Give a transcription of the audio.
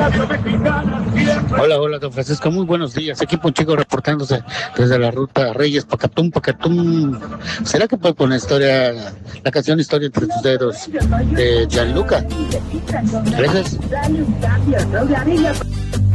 Hola, hola, don Francisco, muy buenos días. Aquí Ponchico reportándose desde la ruta Reyes, Pacatum, Pacatum. ¿Será que puede poner la canción Historia entre tus dedos de Gianluca? Gracias.